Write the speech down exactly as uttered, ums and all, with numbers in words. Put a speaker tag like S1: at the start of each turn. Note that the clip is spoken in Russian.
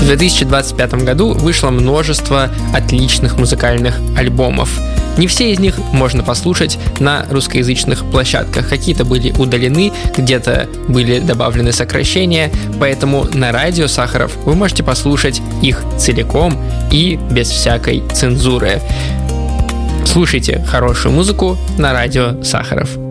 S1: две тысячи двадцать пятом году вышло множество отличных музыкальных альбомов. Не все из них можно послушать на русскоязычных площадках. Какие-то были удалены, где-то были добавлены сокращения, поэтому на радио Сахаров вы можете послушать их целиком и без всякой цензуры. Слушайте хорошую музыку на радио Сахаров.